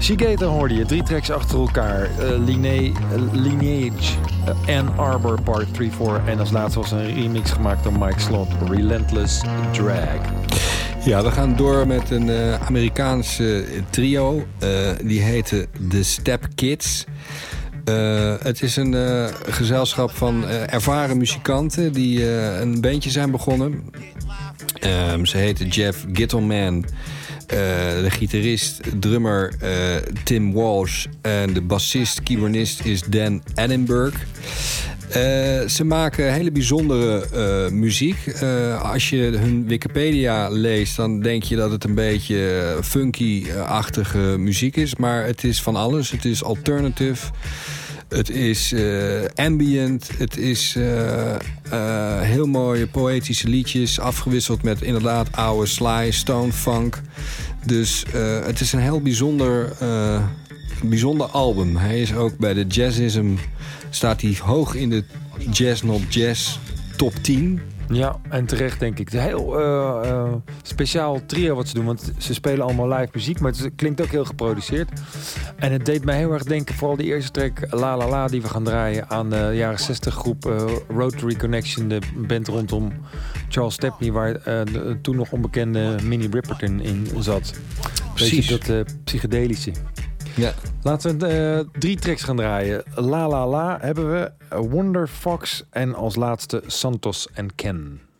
Seagator hoorde je, 3 tracks achter elkaar. Lineage, Ann Arbor Part 3-4. En als laatste was een remix gemaakt door Mike Slot, Relentless Drag. Ja, we gaan door met een Amerikaanse trio. Die heette The Step Kids. Het is een gezelschap van ervaren muzikanten die een bandje zijn begonnen. Ze heten Jeff Gittleman, de gitarist, drummer Tim Walsh en de bassist, keyboardist is Dan Edinburgh. Ze maken hele bijzondere muziek. Als je hun Wikipedia leest, dan denk je dat het een beetje funky-achtige muziek is. Maar het is van alles. Het is alternative. Het is ambient. Het is heel mooie poëtische liedjes. Afgewisseld met inderdaad oude sly, stone funk. Dus het is een heel bijzonder album. Hij is ook bij de Jazzism, staat hij hoog in de Jazz Not Jazz top 10. Ja, en terecht denk ik. Het is een heel speciaal trio wat ze doen. Want ze spelen allemaal live muziek, maar het klinkt ook heel geproduceerd. En het deed mij heel erg denken, vooral die eerste track La La La die we gaan draaien, aan de jaren 60 groep Rotary Connection, de band rondom Charles Stepney, waar de toen nog onbekende Minnie Riperton in zat. Precies. Dat psychedelische. Ja. Laten we 3 tracks gaan draaien. La La La hebben we, Wonder Fox en als laatste Santos en Ken.